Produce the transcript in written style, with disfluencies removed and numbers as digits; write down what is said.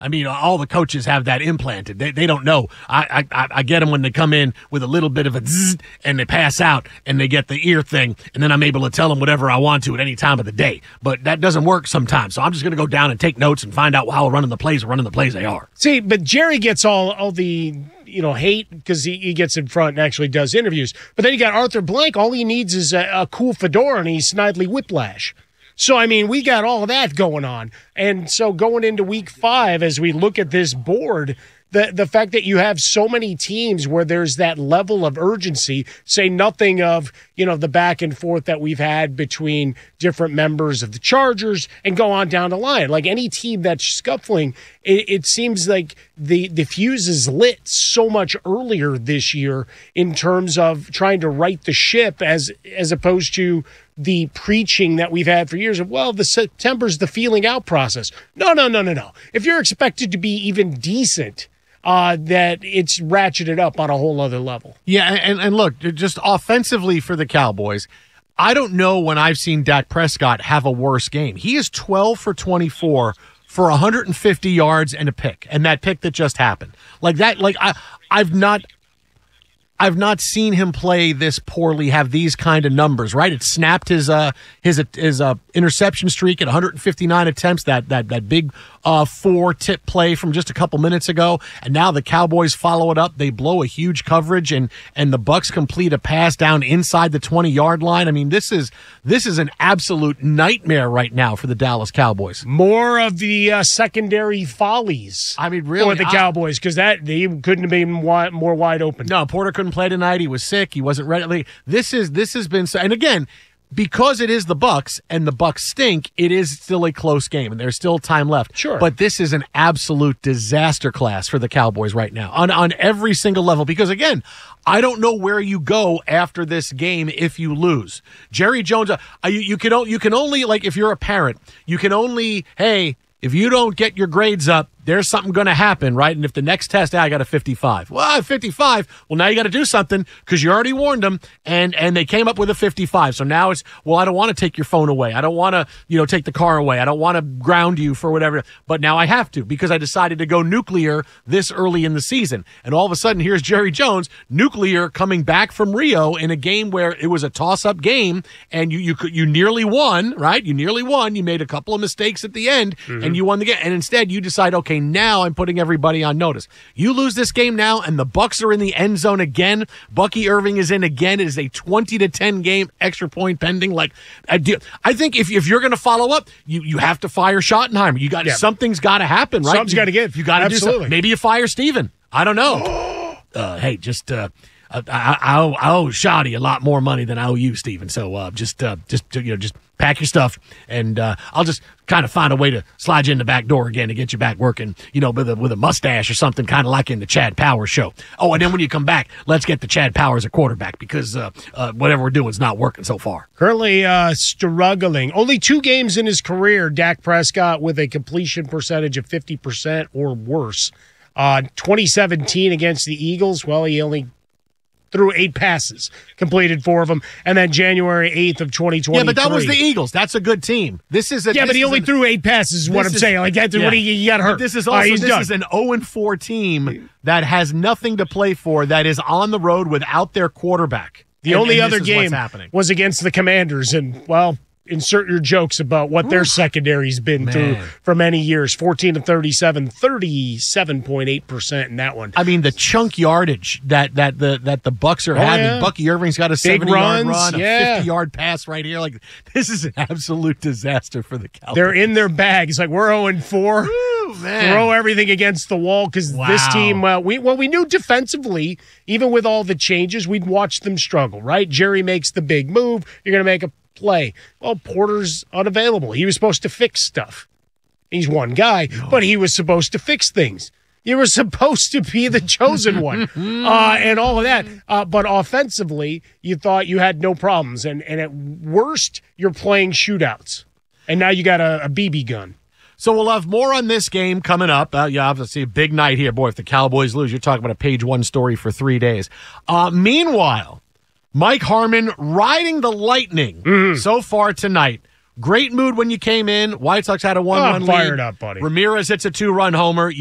I mean, all the coaches have that implanted. They don't know. I get them when they come in with a little bit of a zzz, and they pass out, and they get the ear thing, and then I'm able to tell them whatever I want to at any time of the day. But that doesn't work sometimes. So I'm just going to go down and take notes and find out how running the plays they are. See, but Jerry gets all the hate because he gets in front and actually does interviews. But then you got Arthur Blank. All he needs is a cool fedora, and he's Snidely Whiplash. So, I mean, we got all of that going on. And so going into week 5, as we look at this board, the fact that you have so many teams where there's that level of urgency, say nothing of, the back and forth that we've had between different members of the Chargers and go on down the line. Like any team that's scuffling, it seems like the fuse is lit so much earlier this year in terms of trying to right the ship as opposed to the preaching that we've had for years of, well, the September's the feeling out process. No. If you're expected to be even decent, that it's ratcheted up on a whole other level. Yeah, and look, just offensively for the Cowboys, I don't know when I've seen Dak Prescott have a worse game. He is 12 for 24 for 150 yards and a pick, and that pick that just happened. Like that, I've not seen him play this poorly, have these kind of numbers, right? It snapped his interception streak at 159 attempts, that big 4-tip play from just a couple minutes ago, and now the Cowboys follow it up. They blow a huge coverage, and the Bucs complete a pass down inside the 20-yard line. I mean, this is an absolute nightmare right now for the Dallas Cowboys. More of the secondary follies. I mean, really, for the Cowboys, because they couldn't have been more wide open. No, Porter couldn't play tonight. He was sick. He wasn't ready. This has been so, and again, because it is the Bucs and the Bucs stink, it is still a close game and there's still time left. Sure. But this is an absolute disaster class for the Cowboys right now on every single level, because again, I don't know where you go after this game if you lose. Jerry Jones, you can only, like, if you're a parent, you can only, hey, if you don't get your grades up, there's something going to happen, right? And if the next test, I got a 55. Well, I have 55. Well, now you got to do something because you already warned them, and they came up with a 55. So now it's, well, I don't want to take your phone away. I don't want to, take the car away. I don't want to ground you for whatever. But now I have to because I decided to go nuclear this early in the season. And all of a sudden, here's Jerry Jones, nuclear, coming back from Rio in a game where it was a toss-up game, and you nearly won, right? You nearly won. You made a couple of mistakes at the end, and you won the game. And instead, you decide, okay, now I'm putting everybody on notice. You lose this game now, and the Bucs are in the end zone again. Bucky Irving is in again. It is a 20-10 game, extra point pending. Like, I think if you're going to follow up, you have to fire Schottenheimer. Something's got to happen, right? Something's got to give. You got to do something. Maybe you fire Steven. I don't know. Hey, just I owe Shoddy a lot more money than I owe you, Steven. So just pack your stuff, and I'll just kind of find a way to slide you in the back door again to get you back working, with a mustache or something, kind of like in the Chad Powers show. Oh, and then when you come back, let's get the Chad Powers at quarterback, because whatever we're doing is not working so far. Currently struggling. Only 2 games in his career, Dak Prescott with a completion percentage of 50% or worse. 2017 against the Eagles, well, he only threw 8 passes, completed 4 of them, and then January 8th of 2023. Yeah, but that was the Eagles. That's a good team. But he only threw 8 passes is what I'm saying. Like, when he got hurt. But this is also this is an 0-4 team that has nothing to play for, that is on the road without their quarterback. The only other game was against the Commanders, and, well, insert your jokes about what their secondary's been through for many years. 14-37, 37.8% in that one. I mean, the chunk yardage that the Bucs are having. Yeah. Bucky Irving's got a 70-yard run, a 50-yard pass right here. Like, this is an absolute disaster for the Cowboys. They're in their bags. Like, we're 0-4. Throw everything against the wall, because this team, we knew defensively, even with all the changes, we'd watch them struggle, right? Jerry makes the big move. You're going to make a play. Well, Porter's unavailable. He was supposed to fix stuff. He's one guy, but he was supposed to fix things. You were supposed to be the chosen one, and all of that. But offensively, you thought you had no problems. And at worst, you're playing shootouts. And now you got a BB gun. So we'll have more on this game coming up. Obviously a big night here. Boy, if the Cowboys lose, you're talking about a page 1 story for 3 days. Meanwhile, Mike Harmon riding the lightning so far tonight Great mood when you came in. White Sox had a 1-run lead. Fired up, buddy. Ramirez hits a 2-run homer.